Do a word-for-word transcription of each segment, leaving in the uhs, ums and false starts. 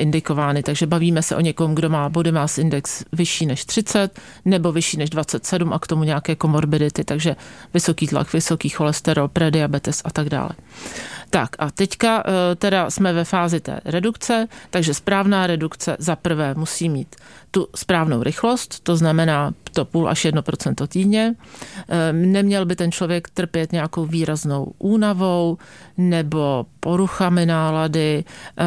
indikovány. Takže bavíme se o někom, kdo má body mass index vyšší než třicet nebo vyšší než dvacet sedm a k tomu nějaké komorbidity, takže vysoký tlak, vysoký cholesterol, prediabetes a tak dále. Tak a teďka teda jsme ve fázi té redukce, takže správná redukce za prvé musí mít tu správnou rychlost, to znamená to půl až jedno procento týdně. Neměl by ten člověk trpět nějakou výraznou únavou nebo poruchami nálady,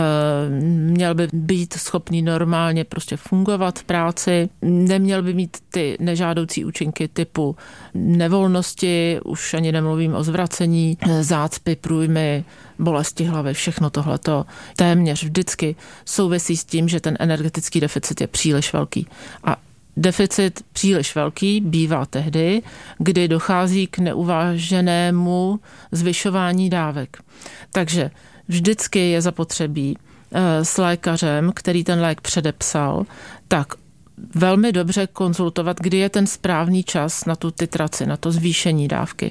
měl by být schopný normálně prostě fungovat v práci, neměl by mít ty nežádoucí účinky typu nevolnosti, už ani nemluvím o zvracení, zácpy, průjmy, bolesti hlavy, všechno tohleto téměř vždycky souvisí s tím, že ten energetický deficit je příliš velký. A deficit příliš velký bývá tehdy, kdy dochází k neuváženému zvyšování dávek. Takže vždycky je zapotřebí s lékařem, který ten lék předepsal, tak velmi dobře konzultovat, kdy je ten správný čas na tu titraci, na to zvýšení dávky.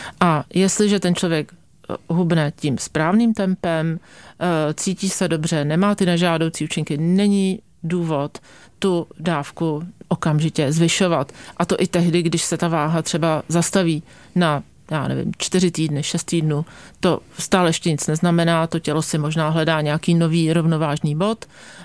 A jestliže ten člověk hubne tím správným tempem, cítí se dobře, nemá ty nežádoucí účinky, není důvod tu dávku okamžitě zvyšovat. A to i tehdy, když se ta váha třeba zastaví na, já nevím, čtyři týdny, šest týdnů. To stále ještě nic neznamená, to tělo si možná hledá nějaký nový rovnovážný bod,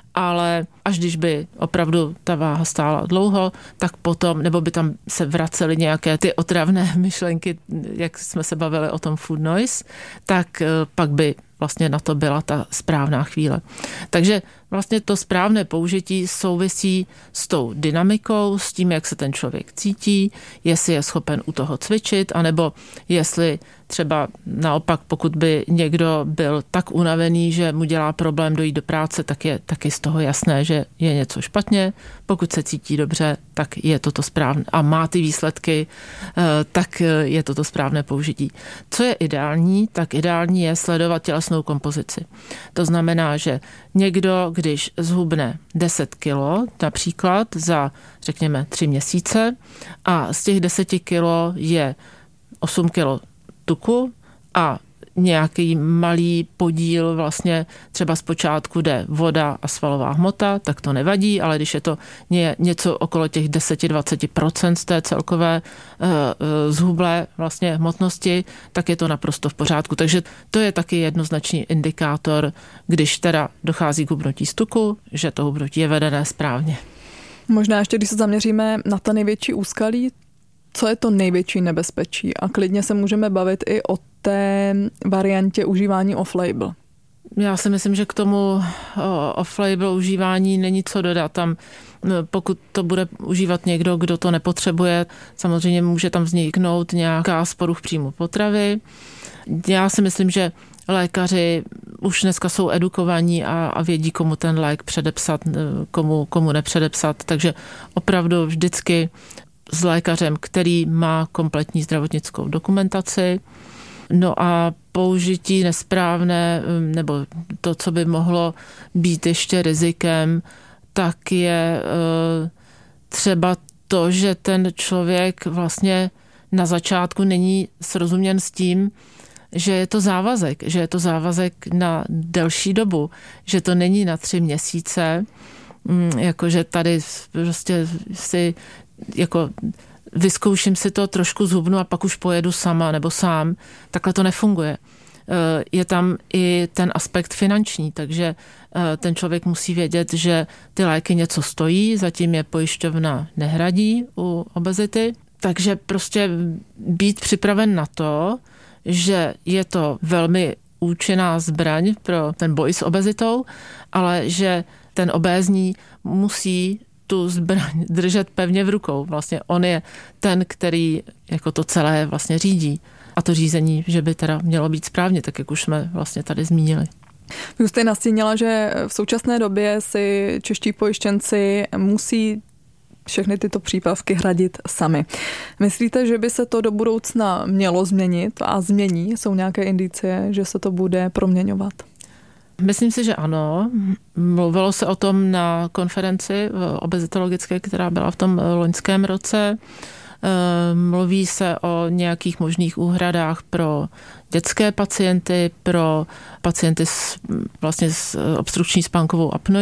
ale až když by opravdu ta váha stála dlouho, tak potom, nebo by tam se vracely nějaké ty otravné myšlenky, jak jsme se bavili o tom food noise, tak pak by vlastně na to byla ta správná chvíle. Takže vlastně to správné použití souvisí s tou dynamikou, s tím, jak se ten člověk cítí, jestli je schopen u toho cvičit, anebo jestli třeba naopak, pokud by někdo byl tak unavený, že mu dělá problém dojít do práce, tak je taky z toho jasné, že je něco špatně. Pokud se cítí dobře, tak je toto správné a má ty výsledky, tak je toto správné použití. Co je ideální, tak ideální je sledovat tělesnou kompozici. To znamená, že někdo, když zhubne deset kilo, například za, řekněme, tři měsíce a z těch deseti kilo je osm kilo tuku a nějaký malý podíl vlastně třeba zpočátku jde voda a svalová hmota, tak to nevadí, ale když je to ně, něco okolo těch deset až dvacet procent z té celkové uh, zhublé vlastně hmotnosti, tak je to naprosto v pořádku. Takže to je taky jednoznačný indikátor, když teda dochází k hubnutí z tuku, že to hubnutí je vedené správně. Možná ještě, když se zaměříme na ta největší úskalí, co je to největší nebezpečí? A klidně se můžeme bavit i o té variantě užívání off-label. Já si myslím, že k tomu off-label užívání není co dodat. Tam, pokud to bude užívat někdo, kdo to nepotřebuje, samozřejmě může tam vzniknout nějaká z poruch příjmu potravy. Já si myslím, že lékaři už dneska jsou edukovaní a, a vědí, komu ten lék předepsat, komu, komu nepředepsat. Takže opravdu vždycky s lékařem, který má kompletní zdravotnickou dokumentaci. No a použití nesprávné, nebo to, co by mohlo být ještě rizikem, tak je třeba to, že ten člověk vlastně na začátku není srozuměn s tím, že je to závazek, že je to závazek na delší dobu, že to není na tři měsíce, jakože tady prostě si jako vyzkouším si to, trošku zhubnu a pak už pojedu sama nebo sám. Takhle to nefunguje. Je tam i ten aspekt finanční, takže ten člověk musí vědět, že ty léky něco stojí, zatím je pojišťovna nehradí u obezity, takže prostě být připraven na to, že je to velmi účinná zbraň pro ten boj s obezitou, ale že ten obézní musí tu zbraň držet pevně v rukou. Vlastně on je ten, který jako to celé vlastně řídí. A to řízení, že by teda mělo být správně, tak jak už jsme vlastně tady zmínili. Vy jste nastínila, že v současné době si čeští pojištěnci musí všechny tyto přípravky hradit sami. Myslíte, že by se to do budoucna mělo změnit a změní? Jsou nějaké indicie, že se to bude proměňovat? Myslím si, že ano. Mluvilo se o tom na konferenci obezitologické, která byla v tom loňském roce. Mluví se o nějakých možných úhradách pro dětské pacienty, pro pacienty s, vlastně s obstrukční spánkovou apnoí.